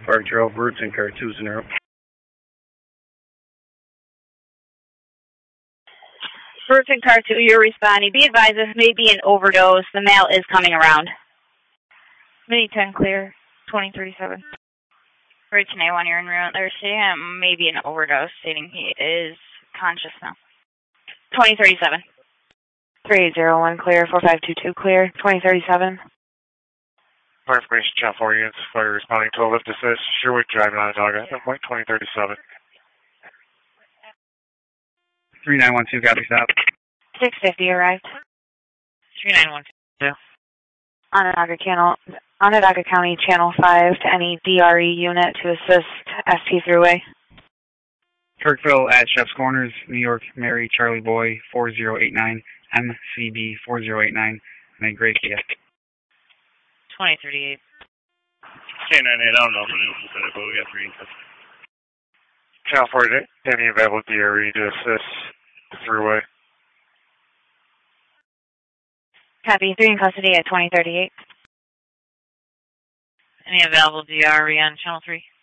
Park Trail, routes in car 2's en route. Routes in car 2, you're responding. Be advised this may be an overdose. The mail is coming around. Mini 10 clear, 2037. Route 911, you're en route. They're saying it may be an overdose, stating he is conscious now. 2037. 3801 clear, 4522 clear, 2037. More information, Channel 4 units. Fire responding to a lift assist. Sherwood driving on a dog at point 2037. 3912, copy stop. 650 arrived. 3912. Onondaga County Channel 5 to any DRE unit to assist ST Thruway. Kirkville at Chef's Corners, New York, Mary Charlie Boy 4089, MCB 4089, and a Gray Kia. 2038. K98, I don't know if it's in a boat, we got 3 in custody. Channel 4, any available DRE to assist the Thruway. Copy, 3 in custody at 2038. Any available DRE on Channel 3?